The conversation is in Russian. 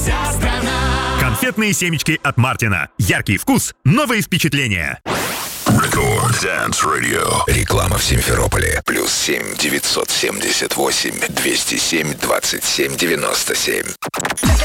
вся страна. Конфетные семечки от Мартина. Яркий вкус, новые впечатления. Рекорд Dance Radio. Реклама в Симферополе. +7 978 207 27 97.